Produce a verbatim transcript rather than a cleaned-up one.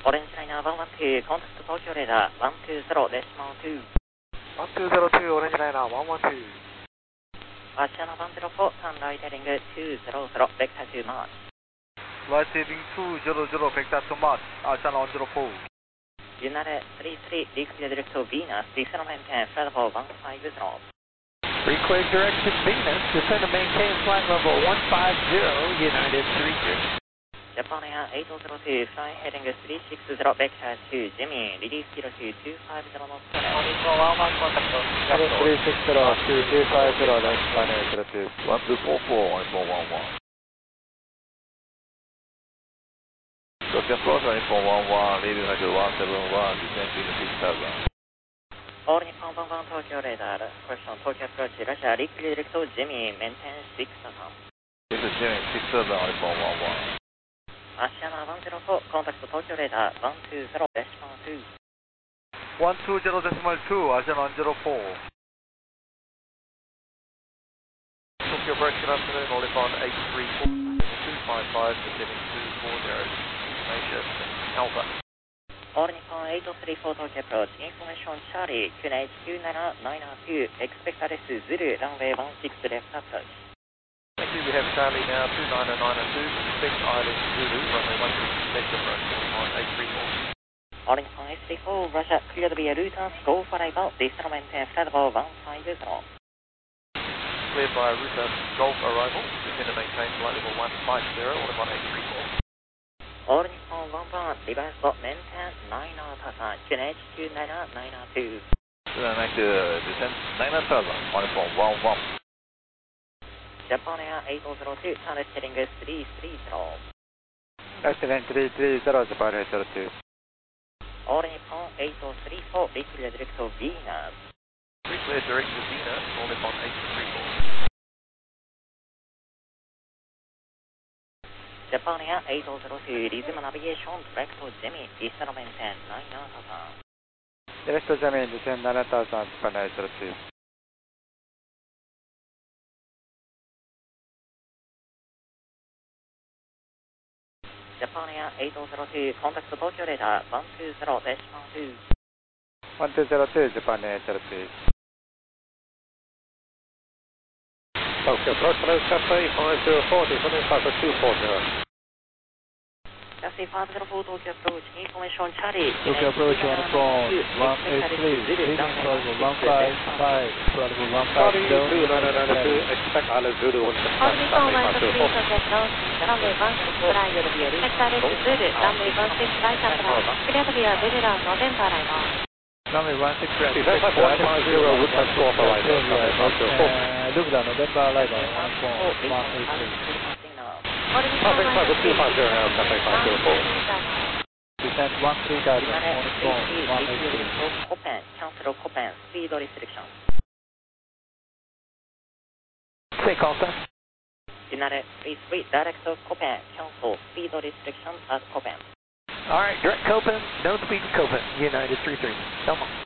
オレンジライナーいちいちに、コンタクト東京レーダーいちにーゼロデシマルに。 いちにーゼロに、オレンジライナーいちいちに。 アシアナいちゼロよん、サンライテリングにゼロゼロ、ベクターにマーチ。 ライテリングにゼロゼロ、ベクターにマーチ、アシアナいちゼロよん。 ユナレさんじゅうさん、リクティディレクトヴィーナス、ディセンドメンテン、フライドボーいちごゼロ。 Frequency direction Venus, descend and maintain flight level one five zero, United three three. Japan Air eight zero two, flying heading three six zero, vector two, Jimmy, release zero two two five zero knots. three six zero, two two five zero, left final zero two. one two four four, one four one one. Tokyo Approach one four one one, leading height one seven one, descending six thousand. All Nippon one one Tokyo radar, question Tokyo approach, Russia, liquid direct Jimmy, maintain six thousand. This is Jimmy, six thousand, one four one one. Asiana one zero four, contact Tokyo radar one two zero decimal two. one two zero decimal two, Asiana one zero four. Tokyo approach, good afternoon, all Nippon eight three four, two five five, descending two four zero, information Alpha. All Nippon eight three four Tokyo approach, information Charlie, Q N H two nine nine two, expect arrest Zulu, runway one six left approach. Thank you, we have Charlie now, two nine nine two, expect Island Zulu, runway one six left approach, on eight three four. All Nippon eight three four, Russia, cleared via Routers, go for arrival, descend maintain flight level one five zero. Cleared by Ruta Golf arrival, descend and maintain flight level one five zero, all Nippon eight three four. All Nippon one one, reverse for maintain nine thousand, Q N H two nine nine two. Then I to descend nine thousand, one four one one. Japan Air eight zero two, turn heading three three zero. Accident three three zero, Japan eight zero two. All Nippon eight three four, liquid direct Venus. Cleared direct to Venus, all Nippon eight three four. Japan Air eight zero two, resume navigation, direct Jimmy, descend maintain nine thousand. Direct Jimmy, descend nine thousand, Japan eight zero two. Japan Air eight zero two, contact Tokyo radar one two zero decimal two. one two zero two, Japan eight zero two. Tokyo approach, hello, Cathay five zero four, descending five two four zero. Cathay five zero four, Tokyo approach, information Charlie. Tokyo approach one four one eight three, leading flight level one five five, flight level one five zero. two nine nine two, expect Island Zulu one six All Nippon one three Tokyo approach, runway one six right, expect Island Zulu, runway one six right approach, cleared via Venezuela November arrival. Runway one six right, That's like one five zero, route and swap arrival, Lugda November arrival, one four one eight three. All Nippon Traffic one two five zero now, Cathay five zero four. Descent one three thousand, on phone one eight three. Copen, cancel Copen, speed restriction. Say call, sir. United three three, direct Copen, cancel speed restriction at Copen. All right, direct Copen, no speed Copen, United three three. Come on.